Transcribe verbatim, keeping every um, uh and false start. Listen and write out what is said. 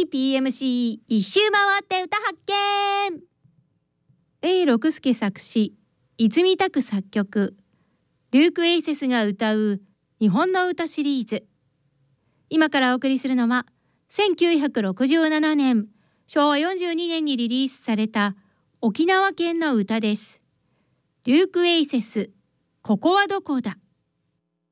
ーピーエムシー 一周回って歌発見。永六輔作詞、泉拓作曲、デューク・エイセスが歌う日本の歌シリーズ。今からお送りするのはせんきゅうひゃくろくじゅうななねんしょうわよんじゅうにねんにリリースされた沖縄県の歌です。デューク・エイセス、ここはどこだ。